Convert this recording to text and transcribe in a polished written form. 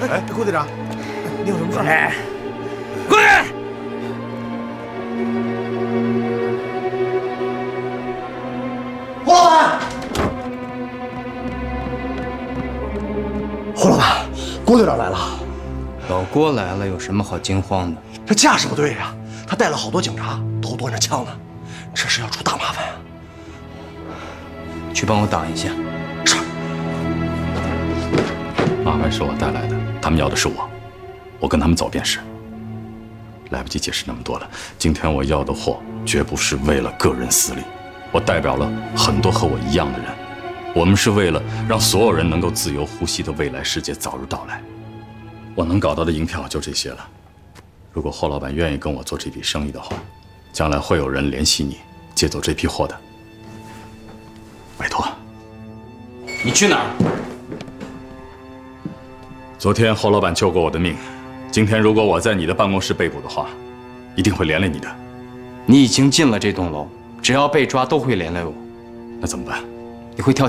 哎，郭队长，你有什么事？ 哎，过来！ 胡老板，胡老板，郭队长来了。 老郭来了，有什么好惊慌的？ 这架势不对呀，他带了好多警察，都端着枪呢，这是要出大麻烦呀！ 去帮我挡一下。 是。 麻烦是我带来的，他们要的是我，我跟他们走便是。来不及解释那么多了。今天我要的货绝不是为了个人私利，我代表了很多和我一样的人，我们是为了让所有人能够自由呼吸的未来世界早日到来。我能搞到的银票就这些了。如果霍老板愿意跟我做这笔生意的话，将来会有人联系你借走这批货的。拜托。 你去哪儿？ 昨天霍老板救过我的命，今天如果我在你的办公室被捕的话，一定会连累你的。 你已经进了这栋楼，只要被抓都会连累我。 那怎么办？ 你会跳